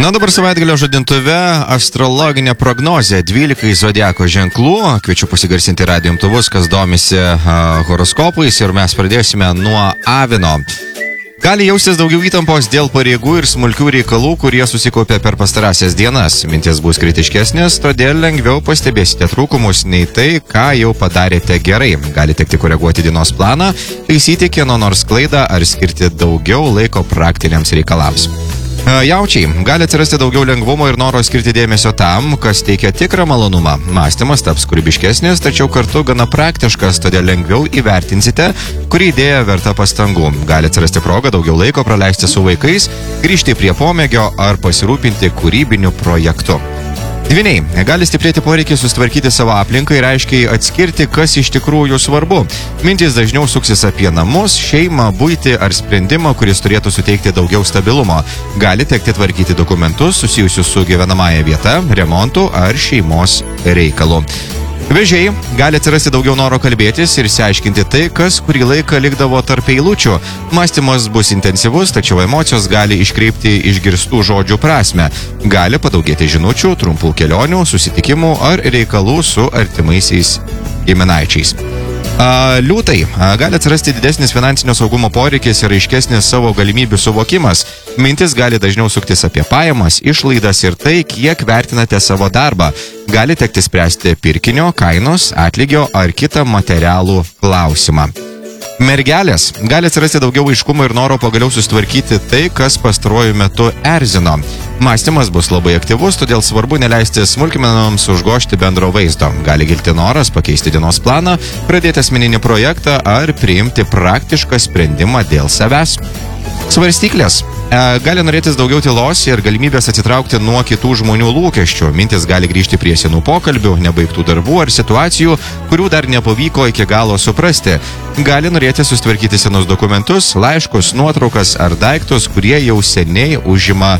Na dabar savaitgalio žadintuve astrologinė prognozė 12 zodiako ženklų. Kviečiu pasigarsinti radijo imtuvus, kas domisi horoskopais, ir mes pradėsime nuo Avino. Gali jaustis daugiau įtampos dėl pareigų ir smulkių reikalų, kurie susikaupė per pastarąsias dienas. Mintis bus kritiškesnės, todėl lengviau pastebėsite trūkumus nei tai, ką jau padarėte gerai. Gali tekti koreguoti dienos planą, taisyti kieno nors klaidą ar skirti daugiau laiko praktiniams reikalams. Jaučiai, gali atsirasti daugiau lengvumo ir noro skirti dėmesio tam, kas teikia tikrą malonumą. Mąstymas taps kūrybiškesnis, tačiau kartu gana praktiškas, todėl lengviau įvertinsite, kuri idėja verta pastangų. Gali atsirasti proga daugiau laiko praleisti su vaikais, grįžti prie pomėgio ar pasirūpinti kūrybiniu projektu. Dvyniai, gali stiprėti poreikį sustvarkyti savo aplinką ir aiškiai atskirti, kas iš tikrųjų svarbu. Mintys dažniau suksis apie namus, šeimą, buitį ar sprendimą, kuris turėtų suteikti daugiau stabilumo. Gali tekti tvarkyti dokumentus susijusius su gyvenamąja vieta, remontu ar šeimos reikalu. Vėžiai, gali atsirasti daugiau noro kalbėtis ir išsiaiškinti tai, kas kurį laiką likdavo tarp eilučių. Mąstymas bus intensyvus, tačiau emocijos gali iškreipti išgirstų žodžių prasme. Gali padaugėti žinučių, trumpų kelionių, susitikimų ar reikalų su artimaisiais giminaičiais. Liūtai, gali atsirasti didesnis finansinio saugumo poreikis ir aiškesnis savo galimybių suvokimas. Mintis gali dažniau suktis apie pajamas, išlaidas ir tai, kiek vertinate savo darbą. Gali tekti spręsti pirkinio, kainos, atlygio ar kitą materialų klausimą. Mergelės, gali atsirasti daugiau aiškumo ir noro pagaliau sustvarkyti tai, kas pastaruoju metu erzino. Mąstymas bus labai aktyvus, todėl svarbu neleisti smulkmenoms užgožti bendro vaizdo. Gali kilti noras pakeisti dienos planą, pradėti asmeninį projektą ar priimti praktišką sprendimą dėl savęs. Svarstyklės, gali norėtis daugiau tylos ir galimybės atsitraukti nuo kitų žmonių lūkesčių. Mintis gali grįžti prie senų pokalbių, nebaigtų darbų ar situacijų, kurių dar nepavyko iki galo suprasti. Gali norėti sustvarkyti senus dokumentus, laiškus, nuotraukas ar daiktus, kurie jau seniai užima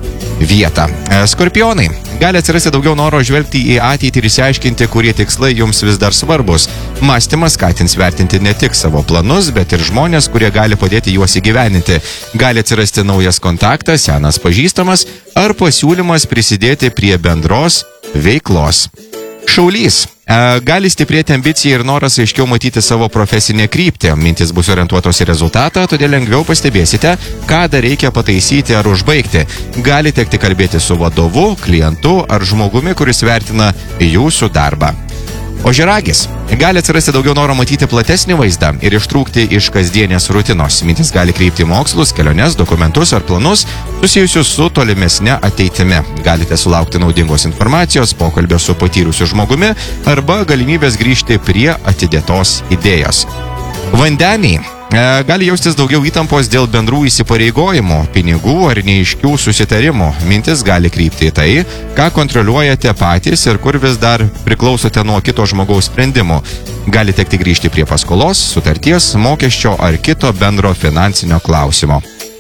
vietą. Skorpionai, gali atsirasti daugiau noro žvelgti į ateitį ir išsiaiškinti, kurie tikslai jums vis dar svarbus. Mąstymas skatins vertinti ne tik savo planus, bet ir žmonės, kurie gali padėti juos įgyveninti. Gali atsirasti naujas kontaktas, senas pažįstamas ar pasiūlymas prisidėti prie bendros veiklos. Šaulys, gali stiprėti ambicija ir noras aiškiau matyti savo profesinę kryptį. Mintis bus orientuotos į rezultatą, todėl lengviau pastebėsite, ką dar reikia pataisyti ar užbaigti. Gali tekti kalbėti su vadovu, klientu ar žmogumi, kuris vertina jūsų darbą. Ožiaragis, gali atsirasti daugiau noro matyti platesnį vaizdą ir ištrūkti iš kasdienės rutinos. Mintis gali kreipti mokslus, keliones, dokumentus ar planus susijusius su tolimesne ateitimi. Galite sulaukti naudingos informacijos, pokalbio su patyrusiu žmogumi arba galimybės grįžti prie atidėtos idėjos. Vandeniai, gali jaustis daugiau įtampos dėl bendrų įsipareigojimų, pinigų ar neaiškių susitarimų. Mintis gali krypti į tai, ką kontroliuojate patys ir kur vis dar priklausote nuo kito žmogaus sprendimų. Gali tekti grįžti prie paskolos, sutarties, mokesčio ar kito bendro finansinio klausimo.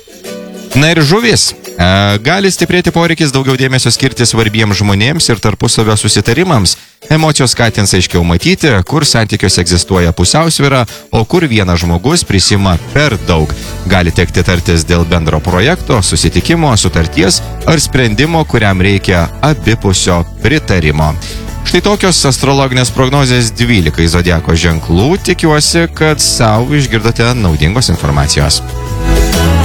Na ir žuvis, gali stiprėti poreikis daugiau dėmesio skirti svarbiems žmonėms ir tarpusavio susitarimams. Emocijos skatins aiškiau matyti, kur santykiuose egzistuoja pusiausvyra, o kur vienas žmogus prisima per daug. Gali tekti tartis dėl bendro projekto, susitikimo, sutarties ar sprendimo, kuriam reikia abipusio pritarimo. Štai tokios astrologinės prognozės 12 zodiako ženklų. Tikiuosi, kad savo išgirdote naudingos informacijos.